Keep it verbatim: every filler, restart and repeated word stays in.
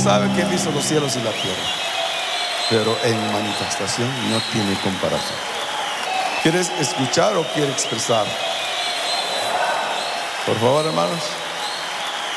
sabe que Él hizo los cielos y la tierra, pero en manifestación no tiene comparación. ¿Quieres escuchar o quieres expresar? Por favor, hermanos.